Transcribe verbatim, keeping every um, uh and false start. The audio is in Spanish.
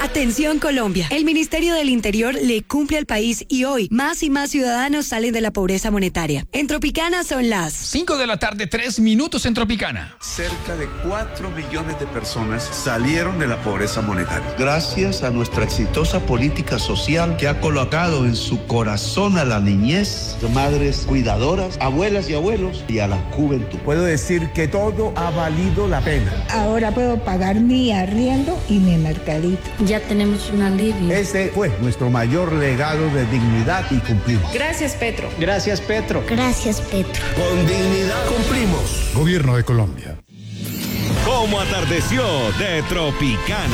Atención Colombia, el Ministerio del Interior le cumple al país y hoy más y más ciudadanos salen de la pobreza monetaria. En Tropicana son las cinco de la tarde, tres minutos en Tropicana. Cerca de cuatro millones de personas salieron de la pobreza monetaria. Gracias a nuestra exitosa política social que ha colocado en su corazón a la niñez, madres cuidadoras, abuelas y abuelos y a la juventud. Puedo decir que todo ha valido la pena. Ahora puedo pagar mi arriendo y mi mercadito. Ya tenemos un alivio. Este fue nuestro mayor legado de dignidad y cumplimos. Gracias, Petro. Gracias, Petro. Gracias, Petro. Con dignidad cumplimos. Gobierno de Colombia. ¿Cómo atardeció de Tropicana?